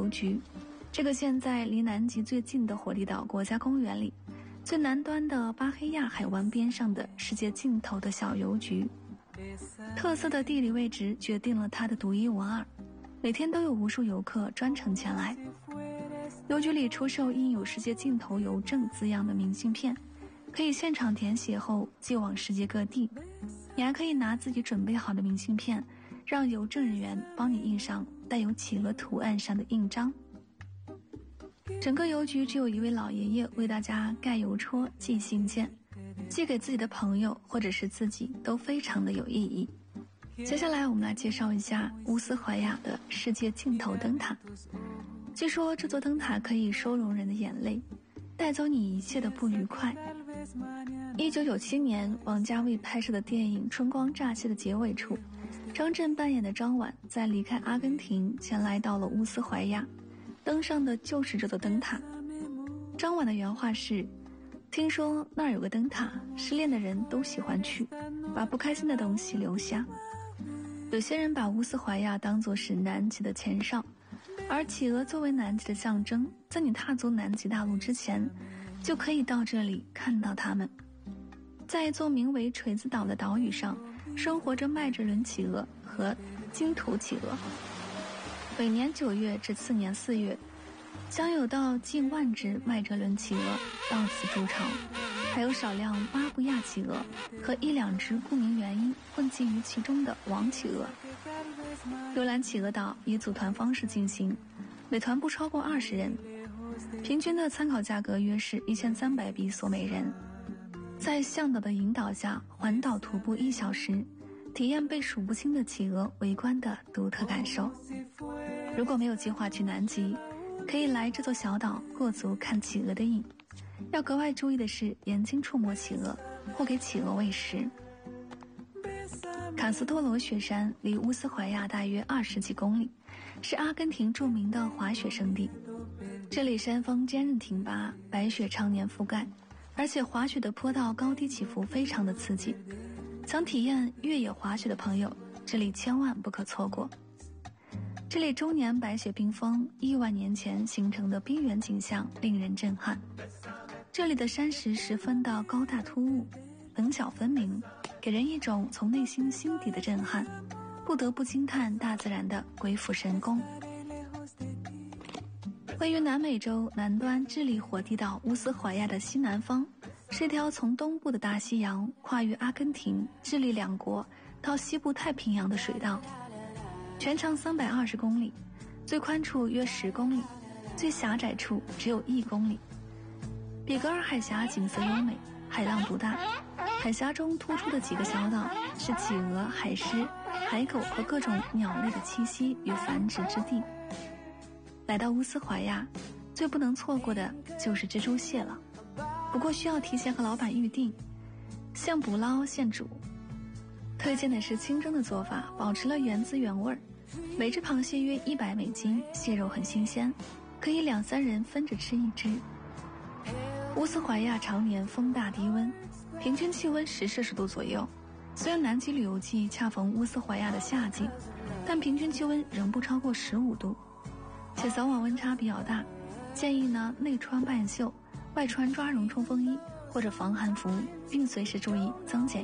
邮局。这个现在离南极最近的火地岛国家公园里，最南端的巴黑亚海湾边上的世界尽头的小邮局。特色的地理位置决定了它的独一无二，每天都有无数游客专程前来。邮局里出售印有世界尽头邮政字样的明信片，可以现场填写后寄往世界各地。你还可以拿自己准备好的明信片，让邮政人员帮你印上带有企鹅图案上的印章。整个邮局只有一位老爷爷为大家盖邮戳寄信件，寄给自己的朋友或者是自己都非常的有意义。接下来我们来介绍一下乌斯怀亚的世界尽头灯塔。据说这座灯塔可以收容人的眼泪，带走你一切的不愉快。1997年王家卫拍摄的电影《春光乍泄》的结尾处，张震扮演的张婉在离开阿根廷前来到了乌斯怀亚，登上的就是这座灯塔。张婉的原话是：听说那儿有个灯塔，失恋的人都喜欢去，把不开心的东西留下。有些人把乌斯怀亚当作是南极的前哨，而企鹅作为南极的象征，在你踏足南极大陆之前，就可以到这里看到它们。在一座名为锤子岛的岛屿上，生活着麦哲伦企鹅和金土企鹅。每年9月至次年4月，将有到近万只麦哲伦企鹅到此筑巢，还有少量巴布亚企鹅和1-2只不明原因混迹于其中的王企鹅。游览企鹅岛以组团方式进行，每团不超过20人，平均的参考价格约是1300比索每人。在向导的引导下环岛徒步1小时，体验被数不清的企鹅围观的独特感受。如果没有计划去南极，可以来这座小岛过足看企鹅的瘾。要格外注意的是眼睛触摸企鹅或给企鹅喂食。卡斯托罗雪山离乌斯怀亚大约20几公里，是阿根廷著名的滑雪胜地。这里山峰坚韧挺拔，白雪常年覆盖，而且滑雪的坡道高低起伏非常的刺激。想体验越野滑雪的朋友，这里千万不可错过。这里终年白雪冰封，1万年前形成的冰原景象令人震撼。这里的山石十分的高大突兀，棱角分明，给人一种从内心心底的震撼，不得不惊叹大自然的鬼斧神工。位于南美洲南端智利火地岛乌斯怀亚的西南方，是一条从东部的大西洋跨越阿根廷、智利两国到西部太平洋的水道，全长320公里，最宽处约10公里，最狭窄处只有1公里。比格尔海峡景色优美，海浪不大，海峡中突出的几个小岛是企鹅、海狮、海狗和各种鸟类的栖息与繁殖之地。来到乌斯怀亚，最不能错过的就是蜘蛛蟹了，不过需要提前和老板预定，现捕捞现煮。推荐的是清蒸的做法，保持了原汁原味。每只螃蟹约100美金，蟹肉很新鲜，可以2-3人分着吃一只。乌斯怀亚常年风大低温，平均气温10摄氏度左右。虽然南极旅游季恰逢乌斯怀亚的夏季，但平均气温仍不超过15度，且早晚温差比较大。建议呢内穿半袖，外穿抓绒冲锋衣或者防寒服，并随时注意增减